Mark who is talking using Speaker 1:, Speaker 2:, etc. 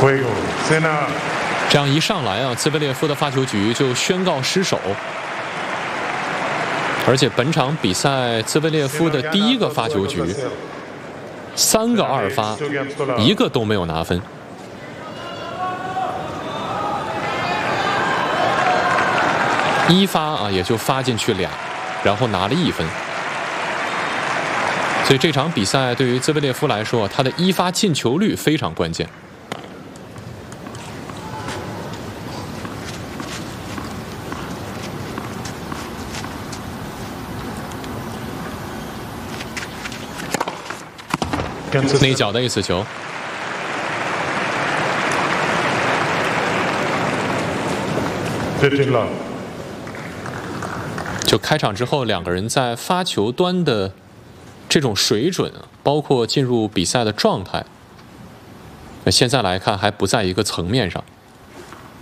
Speaker 1: 这样一上来啊，兹维列夫的发球局就宣告失手。而且本场比赛，兹维列夫的第一个发球局，3个2发，1个都没有拿分。1发啊，也就发进去2，然后拿了1分。所以这场比赛对于兹维列夫来说，他的1发进球率非常关键。内角的 ace 球，就开场之后，两个人在发球端的这种水准，包括进入比赛的状态，现在来看还不在一个层面上。